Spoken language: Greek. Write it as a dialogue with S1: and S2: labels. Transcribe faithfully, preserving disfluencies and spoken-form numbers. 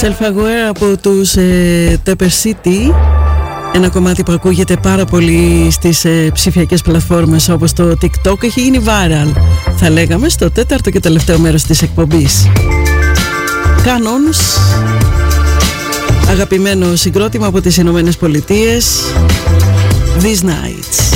S1: Self-Aware από τους ε, Tepper City. Ένα κομμάτι που ακούγεται πάρα πολύ στις ε, ψηφιακές πλατφόρμες όπως το TikTok. Έχει γίνει viral, θα λέγαμε, στο τέταρτο και τελευταίο μέρος της εκπομπής. Canons, αγαπημένο συγκρότημα από τις Ηνωμένες Πολιτείες. These Nights.